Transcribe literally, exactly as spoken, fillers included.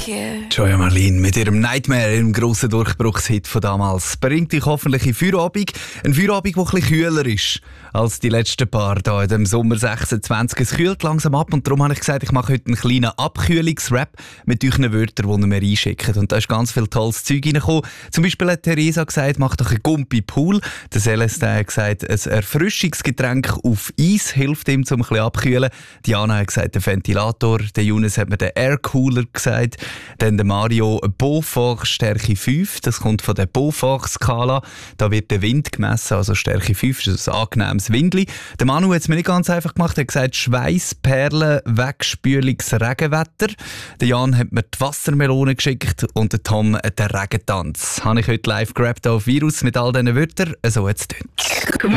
you. Joya Marlin mit ihrem Nightmare, ihrem grossen Durchbruchshit von damals, bringt dich hoffentlich in Feierabend. Ein Feierabend, der ein bisschen kühler ist als die letzten paar hier in dem Sommer sechsundzwanzig. Es kühlt langsam ab und darum habe ich gesagt, ich mache heute einen kleinen Abkühlungsrap mit euren Wörtern, die ihr mir einschickt. Und da ist ganz viel tolles Zeug reingekommen. Zum Beispiel hat Theresa gesagt, mach doch einen Gumpi Pool. Der Celestin hat gesagt, ein Erfrischungsgetränk auf Eis hilft ihm, um ein bisschen abkühlen. Diana hat gesagt, der Ventilator. Der Jonas hat mir den Aircooler gesagt. Dann der Mario Beaufort Stärke fünf. Das kommt von der Beaufort-Skala. Da wird der Wind gemessen, also Stärke fünf ist ein angenehmes Windli. Der Manu hat es mir nicht ganz einfach gemacht. Er hat gesagt, Schweissperlen, Wegspülungsregenwetter. Der Jan hat mir die Wassermelone geschickt und der Tom den Regentanz. Habe ich heute live gerappt auf Virus mit all diesen Wörtern. So jetzt.